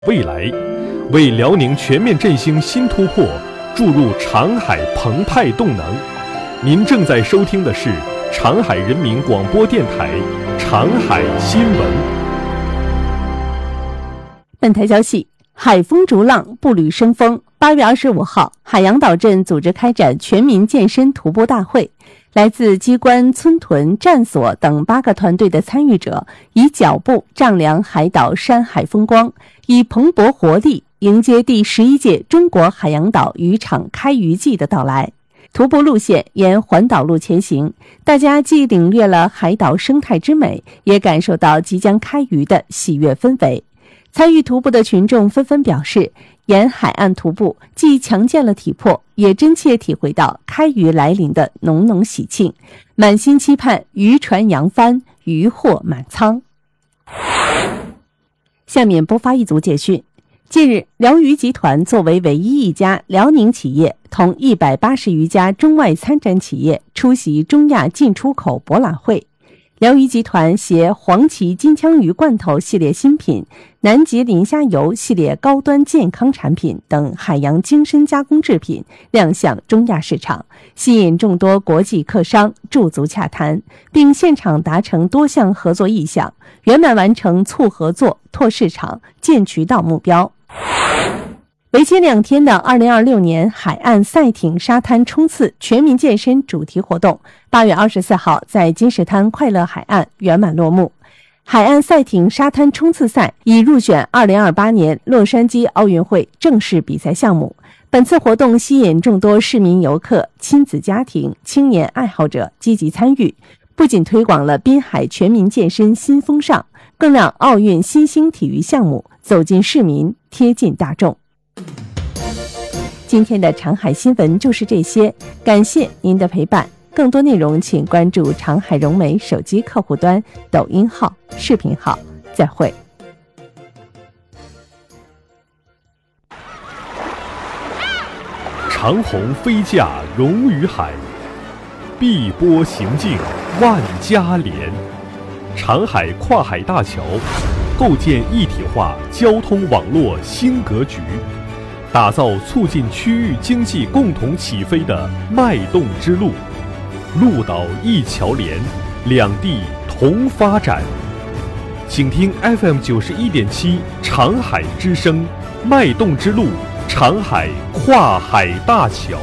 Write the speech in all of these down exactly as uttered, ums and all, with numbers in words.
未来，为辽宁全面振兴新突破注入长海澎湃动能。您正在收听的是长海人民广播电台长海新闻。 本台消息：海风逐浪，步履生风。八月二十五号，海洋岛镇组织开展全民健身徒步大会。来自机关、村屯、站所等八个团队的参与者，以脚步丈量海岛山海风光，以蓬勃活力迎接第十一届中国海洋岛渔场开渔季的到来。徒步路线沿环岛路前行，大家既领略了海岛生态之美，也感受到即将开渔的喜悦氛围。参与徒步的群众纷纷表示，沿海岸徒步既强健了体魄，也真切体会到开渔来临的浓浓喜庆，满心期盼渔船扬帆，渔获满仓。下面播发一组简讯。近日，辽渔集团作为唯一一家辽宁企业，同一百八十余家中外参展企业出席中亚进出口博览会。辽渔集团携黄鳍金枪鱼罐头系列新品、南极磷虾油系列高端健康产品等海洋精深加工制品亮相中亚市场，吸引众多国际客商驻足洽谈，并现场达成多项合作意向，圆满完成促合作、拓市场、建渠道目标。为期两天的二零二六年海岸赛艇沙滩冲刺全民健身主题活动，八月二十四号在金石滩快乐海岸圆满落幕。海岸赛艇沙滩冲刺赛已入选二零二八年洛杉矶奥运会正式比赛项目。本次活动吸引众多市民游客、亲子家庭、青年爱好者积极参与，不仅推广了滨海全民健身新风尚，更让奥运新兴体育项目走进市民，贴近大众。今天的长海新闻就是这些，感谢您的陪伴。更多内容请关注长海融媒手机客户端、抖音号、视频号。再会。 长鸿飞架融于海，碧波行径万家连。长海跨海大桥构建一体化交通网络新格局，打造促进区域经济共同起飞的脉动之路，陆岛一桥连，两地同发展。请听 F M 九十一点七长海之声，脉动之路，长海跨海大桥。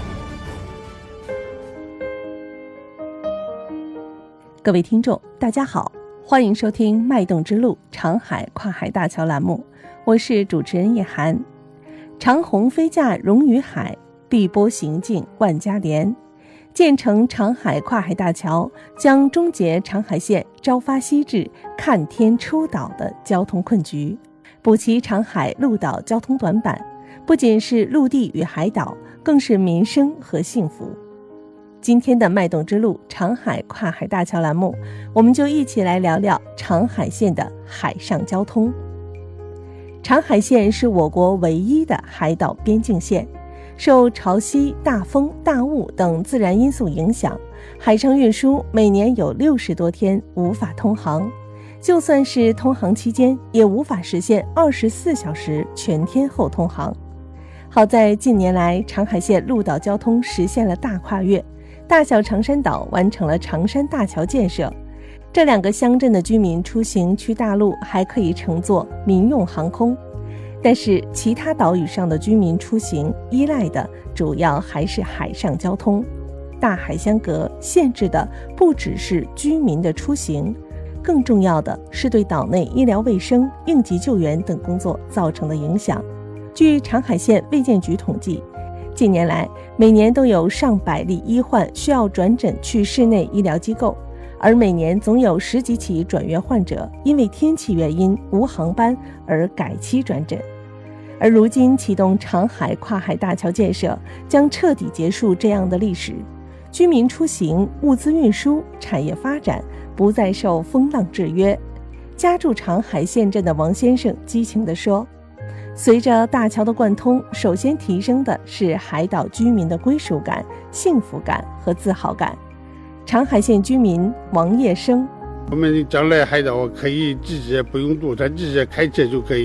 各位听众，大家好，欢迎收听脉动之路长海跨海大桥栏目，我是主持人叶涵。长鸿飞架融于海，碧波行径万家连。建成长海跨海大桥将终结长海线朝发夕至、看天出岛的交通困局，补齐长海陆岛交通短板，不仅是陆地与海岛，更是民生和幸福。今天的脉动之路长海跨海大桥栏目，我们就一起来聊聊长海线的海上交通。长海线是我国唯一的海岛边境线，受潮汐、大风、大雾等自然因素影响，海上运输每年有六十多天无法通航，就算是通航期间，也无法实现二十四小时全天候通航。好在近年来，长海线陆岛交通实现了大跨越，大小长山岛完成了长山大桥建设，这两个乡镇的居民出行去大陆还可以乘坐民用航空，但是其他岛屿上的居民出行依赖的主要还是海上交通。大海相隔，限制的不只是居民的出行，更重要的是对岛内医疗卫生、应急救援等工作造成的影响。据长海县卫健局统计，近年来每年都有上百例医患需要转诊去市内医疗机构，而每年总有十几起转院患者因为天气原因无航班而改期转诊。而如今启动长海跨海大桥建设，将彻底结束这样的历史，居民出行、物资运输、产业发展不再受风浪制约。家住长海县镇的王先生激情地说，随着大桥的贯通，首先提升的是海岛居民的归属感、幸福感和自豪感。长海县居民王业生， 我们将来海岛可以直接不用渡船，直接开车就可以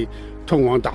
通往大